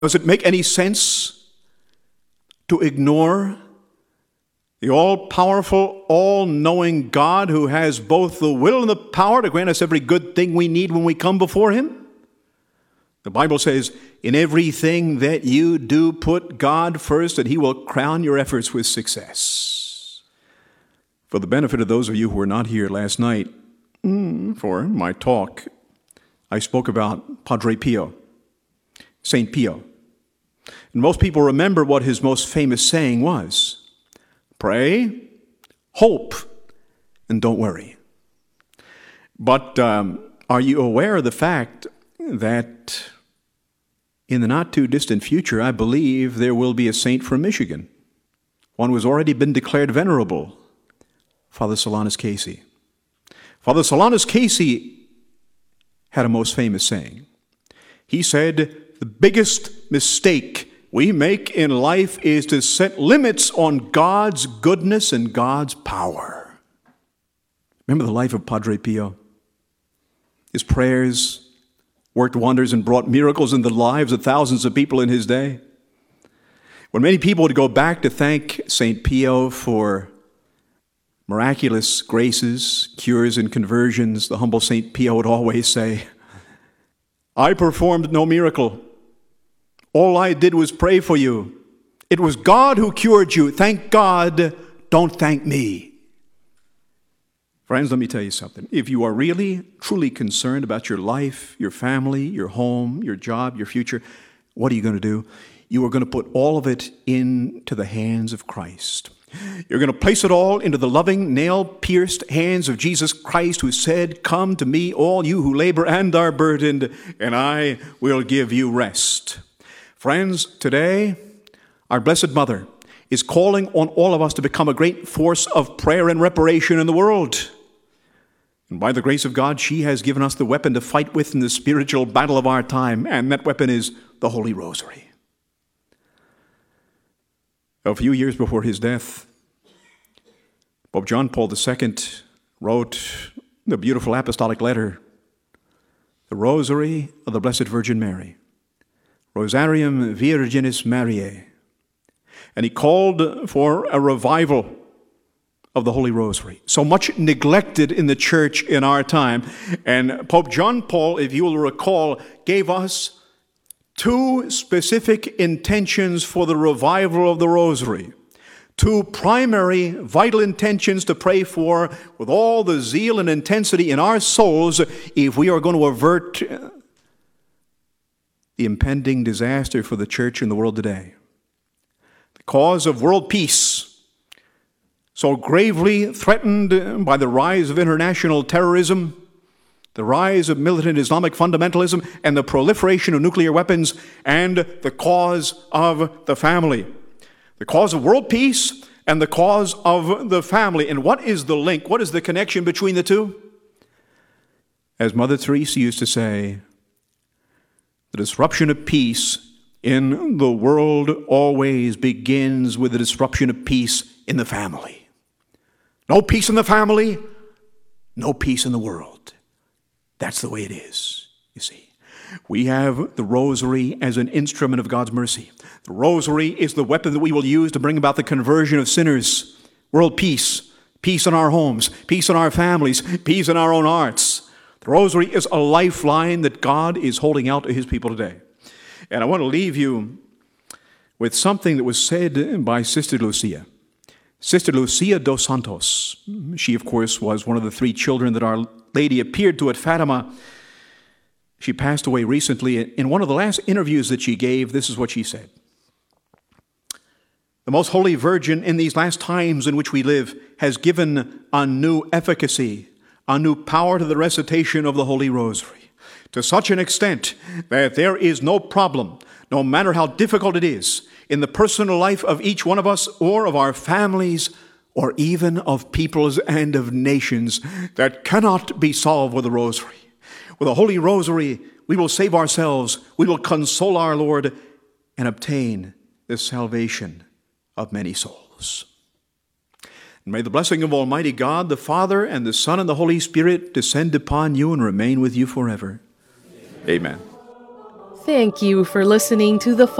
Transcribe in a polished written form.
Does it make any sense to ignore the all-powerful, all-knowing God who has both the will and the power to grant us every good thing we need when we come before Him? The Bible says, in everything that you do, put God first, and He will crown your efforts with success. For the benefit of those of you who were not here last night for my talk, I spoke about Padre Pio, St. Pio. And most people remember what his most famous saying was: pray, hope, and don't worry. But are you aware of the fact that in the not-too-distant future, I believe there will be a saint from Michigan, one who has already been declared venerable, Father Solanus Casey. Father Solanus Casey had a most famous saying. He said, the biggest mistake we make in life is to set limits on God's goodness and God's power. Remember the life of Padre Pio? His prayers worked wonders and brought miracles in the lives of thousands of people in his day. When many people would go back to thank St. Pio for miraculous graces, cures, and conversions, the humble St. Pio would always say, I performed no miracle. All I did was pray for you. It was God who cured you. Thank God. Don't thank me. Friends, let me tell you something. If you are really, truly concerned about your life, your family, your home, your job, your future, what are you going to do? You are going to put all of it into the hands of Christ. You're going to place it all into the loving, nail-pierced hands of Jesus Christ, who said, come to me, all you who labor and are burdened, and I will give you rest. Friends, today, our Blessed Mother is calling on all of us to become a great force of prayer and reparation in the world. And by the grace of God, she has given us the weapon to fight with in the spiritual battle of our time, and that weapon is the Holy Rosary. A few years before his death, Pope John Paul II wrote the beautiful apostolic letter, the Rosary of the Blessed Virgin Mary, Rosarium Virginis Mariae. And he called for a revival of the Holy Rosary, so much neglected in the church in our time. And Pope John Paul, if you will recall, gave us two specific intentions for the revival of the Rosary. Two primary vital intentions to pray for with all the zeal and intensity in our souls if we are going to avert the impending disaster for the church and the world today. The cause of world peace, so gravely threatened by the rise of international terrorism, the rise of militant Islamic fundamentalism, and the proliferation of nuclear weapons, and the cause of the family. The cause of world peace and the cause of the family. And what is the link? What is the connection between the two? As Mother Teresa used to say, the disruption of peace in the world always begins with the disruption of peace in the family. No peace in the family, no peace in the world. That's the way it is, you see. We have the Rosary as an instrument of God's mercy. The Rosary is the weapon that we will use to bring about the conversion of sinners. World peace, peace in our homes, peace in our families, peace in our own hearts. The Rosary is a lifeline that God is holding out to His people today. And I want to leave you with something that was said by Sister Lucia. Sister Lucia dos Santos. She, of course, was one of the three children that Our Lady appeared to at Fatima. She passed away recently. In one of the last interviews that she gave, this is what she said. The Most Holy Virgin, in these last times in which we live, has given a new efficacy, a new power to the recitation of the Holy Rosary, to such an extent that there is no problem, no matter how difficult it is, in the personal life of each one of us or of our families or even of peoples and of nations that cannot be solved with the Rosary. With the Holy Rosary, we will save ourselves, we will console our Lord, and obtain the salvation of many souls. And may the blessing of Almighty God, the Father, and the Son, and the Holy Spirit descend upon you and remain with you forever. Amen. Thank you for listening to the